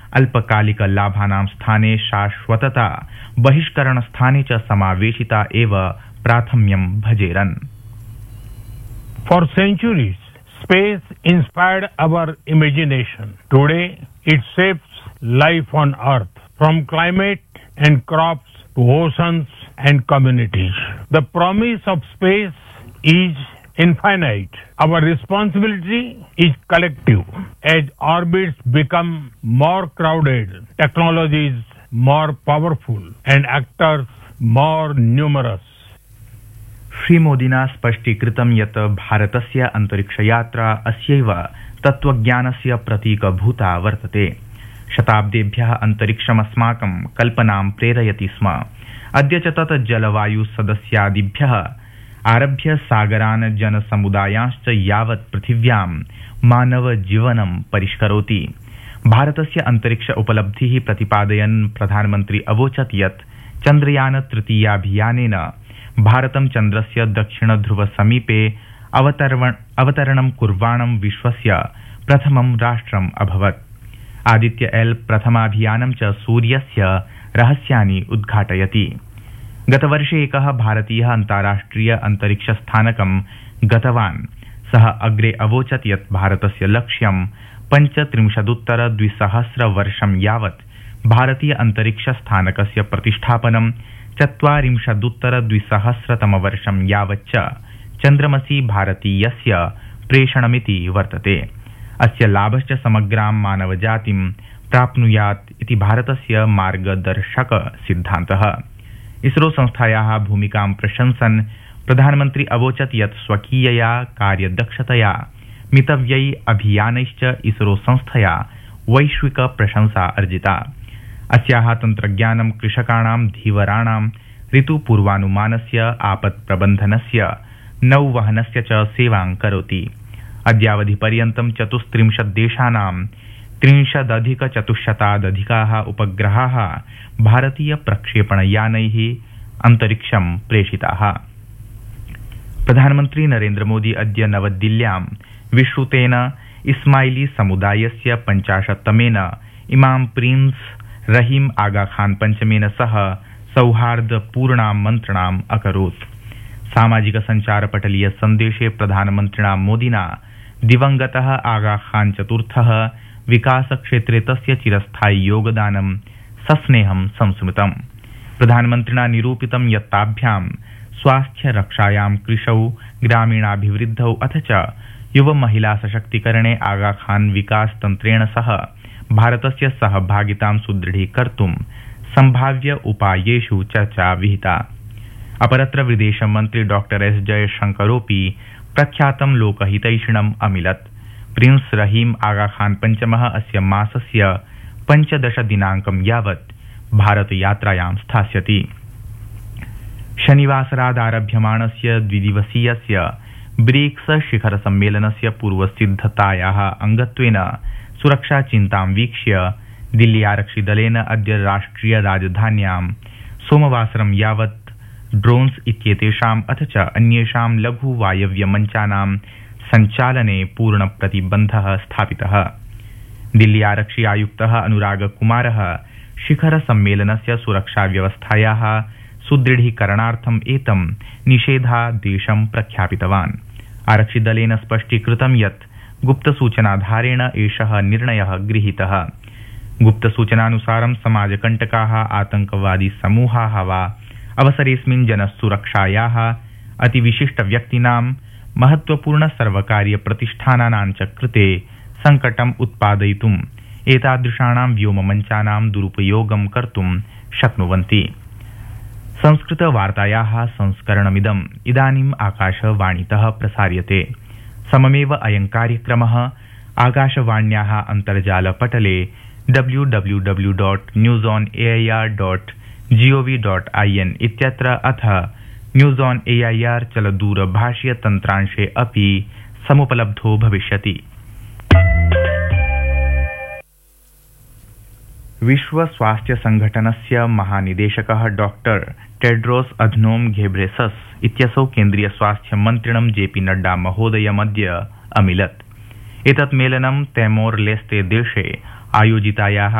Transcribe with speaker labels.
Speaker 1: अल्पकालिकलाभानां स्थाने शाश्वतता बहिष्करणस्थाने च समावेशिता एव प्राथम्यं भजेरन्।
Speaker 2: For centuries, space inspired our imagination. Today, it shapes life on Earth, from climate and crops to oceans and communities. The promise of space is infinite. Our responsibility is collective. As orbits become more crowded, technologies more powerful, and actors more numerous.
Speaker 1: श्रीमोदिना स्पष्टीकृतं यत् भारतस्य अन्तरिक्षयात्रा अस्यैव तत्त्वज्ञानस्य प्रतीकभूता वर्तते। शताब्देभ्यः अन्तरिक्षमस्माकं कल्पनां प्रेरयति स्म। अद्य च तत् जलवायु सदस्यादिभ्यः आरभ्य सागरान् जनसमुदायांश्च यावत् पृथिव्यां मानवजीवनं परिष्करोति। भारतस्य अन्तरिक्ष उपलब्धिः प्रतिपादयन् प्रधानमन्त्री अवोचत् यत् चन्द्रयान तृतीयाभियानेन भारतं चन्द्रस्य दक्षिणध्रुवसमीपे अवतरणं कुर्वाणं विश्वस्य प्रथमं राष्ट्रम् अभवत्। आदित्य एल प्रथमाभियानं च सूर्यस्य रहस्यानि उद्घाटयति। गतवर्षे एकः भारतीयः अन्ताराष्ट्रिय अन्तरिक्षस्थानकं गतवान्। सः अग्रे अवोचत् यत् भारतस्य लक्ष्यं 35-2000 वर्षं यावत् भारतीय अन्तरिक्षस्थानकस्य प्रतिष्ठापनं 40-2000 तमवर्षं यावच्च चन्द्रमसि भारतीयस्य प्रेषणमिति वर्तते। अस्य लाभश्च समग्रां मानवजातिं प्राप्नुयात् इति भारतस्य मार्गदर्शक सिद्धान्तः। इसरो संस्थायाः भूमिकां प्रशंसन् प्रधानमन्त्री अवोचत् यत् स्वकीयया कार्यदक्षतया मितव्यै अभियानैश्च इसरो संस्थया वैश्विक प्रशंसा अर्जिता। अस्याः तन्त्रज्ञानं कृषकाणां धीवराणां ऋतुपूर्वानुमानस्य आपत्प्रबन्धनस्य नौवहनस्य च सेवां करोति। अद्यावधिपर्यन्तं 34 देशानां 30,400 उपग्रहाः भारतीय प्रक्षेपणयानैः अन्तरिक्षं प्रेषिताः। प्रधानमन्त्री नरेन्द्र मोदी अद्य नवदिल्ल्यां विश्रुतेन इस्माइली समुदायस्य 50तमेन इमाम प्रिंस रहीम आगा खान पंचमेन सह सौहार्दपूर्णां मन्त्रणाम् अकरोत्। सामाजिक संचारपटलीय सन्देशे प्रधानमन्त्रिणा मोदिना दिवंगतः आगा खान चतुर्थः विकासक्षेत्रे तस्य चिरस्थायि योगदानं सस्नेहं संस्मृतम्। प्रधानमन्त्रिणा निरूपितं यत् ताभ्यां स्वास्थ्यरक्षायां कृषौ ग्रामीणाभिवृद्धौ अथ च युवमहिला सशक्तीकरणे आगा खान विकासतन्त्रेण सह भारतस्य सहभागितां सुदृढीकर्तुं सम्भाव्य उपायेषु चर्चा विहिता। अपरत्र विदेशमन्त्री डॉक्टर एस जयशंकरोऽपि प्रख्यातं लोकहितैषिणम् अमिलत्। प्रिंस रहीम आगा खान पंचमः अस्य मासस्य 15 दिनाङ्कं यावत् भारतयात्रायां स्थास्यति। शनिवासरादारभ्यमाणस्य द्विदिवसीयस्य ब्रिक्स शिखर सम्मेलनस्य पूर्वसिद्धतायाः अङ्गत्वेन सुरक्षाचिन्तां वीक्ष्य दिल्ली आरक्षिदलेन अद्य राष्ट्रिय राजधान्यां सोमवासरं यावत् ड्रोन्स इत्येतेषाम् अथ च अन्येषां लघु वायव्यमञ्चानां सञ्चालने पूर्णप्रतिबन्धः स्थापितः। दिल्ली आरक्षि आयुक्तः अनुराग कुमारः शिखर सम्मेलनस्य सुरक्षाव्यवस्थायाः सुदृढीकरणार्थम् एतं निषेधादेशं प्रख्यापितवान्। आरक्षिदलेन स्पष्टीकृतं यत् गुप्तसूचनाधारेण एषः निर्णयः गृहीतः। गुप्तसूचनानुसारं समाजकण्टकाः आतंकवादी समूहाः वा अवसरेऽस्मिन् जनसुरक्षायाः अतिविशिष्टव्यक्तीनां महत्वपूर्ण सर्वकारीयप्रतिष्ठानानां च कृते संकटम् उत्पादयितुम् एतादृशानां व्योममञ्चानां दुरुपयोगं कर्तुं शक्नुवन्ति। संस्कृतवार्तायाः संस्करणमिदम् इदानीम् आकाशवाणीतः प्रसार्यते। सममेव अयं कार्यक्रमः आकाशवाण्याः अन्तर्जालपटले www.newsonair.gov.in इत्यत्र अथ न्यूज़ ऑन एआईआर चलदूरभाषीय तन्त्रांशे अपि समुपलब्धो भविष्यति। विश्व स्वास्थ्य संघटनस्य महानिदेशकः डॉक्टर टेड्रोस अधनोम घेब्रेसस इत्यसौ केन्द्रीय स्वास्थ्य मन्त्रिणं जेपी नड्डा महोदयमद्य अमिलत्। एतत् मेलनं तैमोर लेस्ते देशे आयोजितायाः